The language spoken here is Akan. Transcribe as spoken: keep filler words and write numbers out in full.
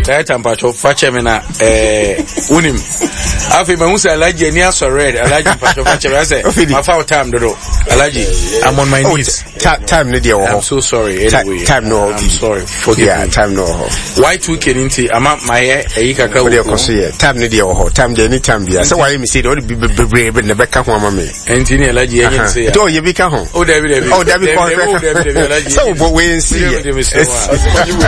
that time pacho fache me na eh unim afi me hu say alaji ani aso red alaji pacho fache me say my foul time dodo alaji I'm on my knees. Time no dey wo. I'm so sorry anyway. Time no. I'm sorry. Forgive yeah, me. Time no. Why two keninti am my hair e kaka wo. Time no dey wo. Time dey any time bia. So why me say all be be na beka ho ama me. Enti ni alaji enye say. Do ye bi ka ho. Oh David David. Oh David. Oh David David alaji. So we see.